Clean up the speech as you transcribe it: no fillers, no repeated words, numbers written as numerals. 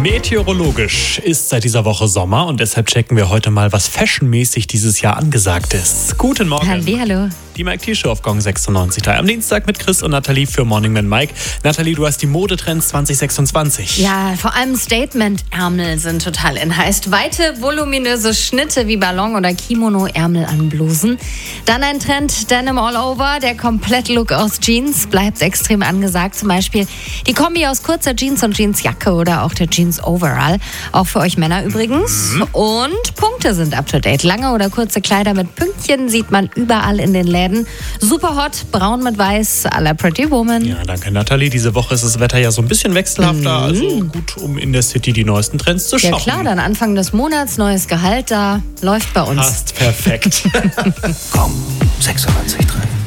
Meteorologisch ist seit dieser Woche Sommer und deshalb checken wir heute mal, was fashionmäßig dieses Jahr angesagt ist. Guten Morgen. Hallihallo. Die Mike T-Show auf Gong 96.3. Am Dienstag mit Chris und Nathalie für Morning Man Mike. Nathalie, du hast die Modetrends 2026. Ja, vor allem Statement-Ärmel sind total in heiß. Weite, voluminöse Schnitte wie Ballon- oder Kimono-Ärmel an Blusen. Dann ein Trend, Denim all over. Der Komplett-Look aus Jeans bleibt extrem angesagt. Zum Beispiel die Kombi aus kurzer Jeans und Jeansjacke oder auch der Jeans-Overall. Auch für euch Männer übrigens. Und Punkte sind up-to-date. Lange oder kurze Kleider mit Pünktchen sieht man überall in den Läden. Super hot, braun mit weiß, à la Pretty Woman. Ja, danke Nathalie. Diese Woche ist das Wetter ja so ein bisschen wechselhafter. Also gut, um in der City die neuesten Trends zu shoppen. Ja klar, dann Anfang des Monats, neues Gehalt da. Läuft bei uns. Passt perfekt. Gong 96.3.